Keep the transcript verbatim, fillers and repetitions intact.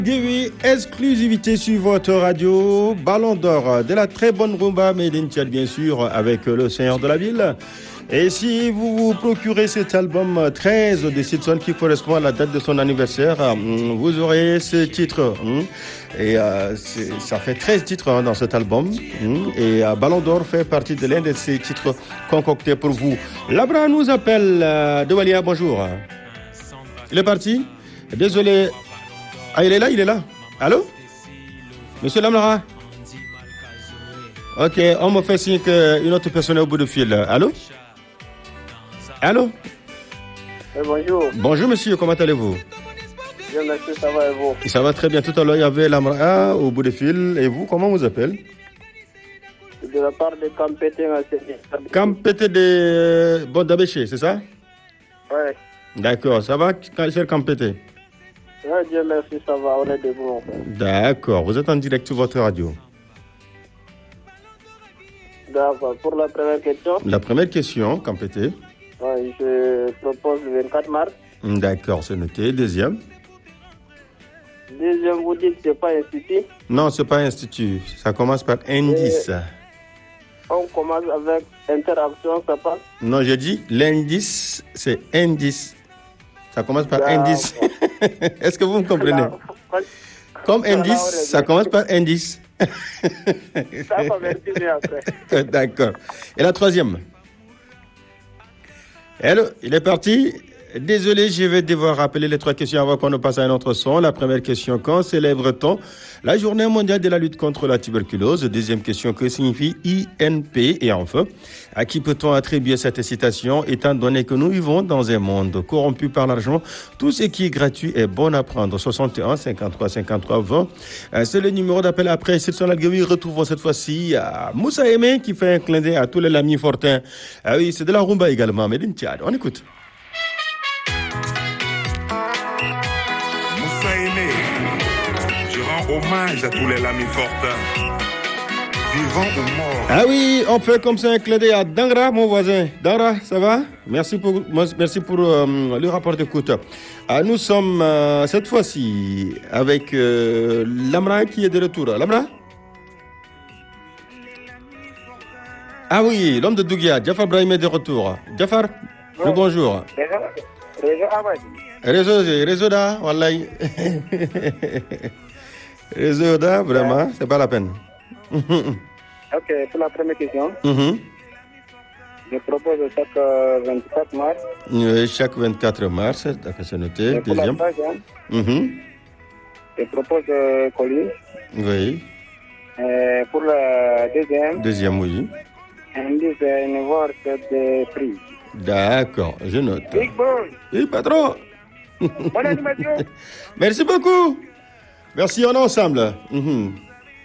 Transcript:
Oui, exclusivité sur votre radio, Ballon d'Or, de la très bonne rumba made in Tchad, bien sûr, avec le Seigneur de la Ville. Et si vous vous procurez cet album treize de Sidson qui correspond à la date de son anniversaire, vous aurez ce titre. Et euh, ça fait treize titres hein, dans cet album. Et euh, Ballon d'Or fait partie de l'un de ces titres concoctés pour vous. Labra nous appelle euh, de Walia, bonjour. Il est parti. Désolé. Ah, il est là, il est là. Allô? Monsieur Lamara? Ok, on me fait signe qu'une autre personne est au bout du fil. Allô? Allô? Oui, bonjour. Bonjour monsieur, comment allez-vous? Bien, merci, ça va et vous? Ça va très bien. Tout à l'heure, il y avait Lamara au bout du fil. Et vous, comment on vous appelle? De la part de Campété. Campété de Bondabéché, c'est ça? Oui. D'accord, ça va, cher Campété? Oui, Dieu merci, ça va, on est debout en fait. D'accord, vous êtes en direct sur votre radio. D'accord, pour la première question. La première question, Campété. Oui, je propose le vingt-quatre mars. D'accord, c'est noté. Deuxième. Deuxième, vous dites que ce n'est pas institut? Non, ce n'est pas institut. Ça commence par indice. Et on commence avec interaction, ça passe? Non, j'ai dit l'indice, c'est indice. Ça commence par D'accord. indice. Est-ce que vous me comprenez? Comme indice, ça commence par indice. Ça va merci après. D'accord. Et la troisième? Hello, il est parti. Désolé, je vais devoir rappeler les trois questions avant qu'on ne passe à un autre son. La première question, quand célèbre-t-on la journée mondiale de la lutte contre la tuberculose? Deuxième question, que signifie I N P? Et enfin, à qui peut-on attribuer cette citation, étant donné que nous vivons dans un monde corrompu par l'argent? Tout ce qui est gratuit est bon à prendre. soixante et un, cinquante-trois, cinquante-trois, vingt. C'est le numéro d'appel après Sidson Algaoui. Retrouvons cette fois-ci à Moussa Aimé qui fait un clin d'œil à tous les Lami Fortin. Ah oui, c'est de la rumba également, mais d'une Tchad. On écoute. Hommage à tous les Lami Fortin, vivants ou morts. Ah oui, on fait comme ça un clin d'œil à Dangra, mon voisin. Dangra, ça va? Merci pour, merci pour euh, le rapport d'écoute. Ah, nous sommes euh, cette fois-ci avec euh, Lamra qui est de retour. Lamra? Ah oui, l'homme de Dougia, Jafar Brahim est de retour. Jafar, oui. Le bonjour. Réseau Abadi. Réseau, réseau da, wallahi. Réseau da, vraiment, ouais. C'est pas la peine. Ok, pour la première question. Mm-hmm. Je propose chaque vingt-quatre mars. Oui, chaque vingt-quatre mars, d'accord, c'est noté. Et pour Deuxième. la troisième, mm-hmm. je propose euh, Colline. Oui. Et pour la deuxième. Deuxième, oui. Indice une worte de prix. D'accord, je note. Big boy. Oui, patron. Bonne animation. Merci beaucoup. Merci, on est ensemble. Mm-hmm.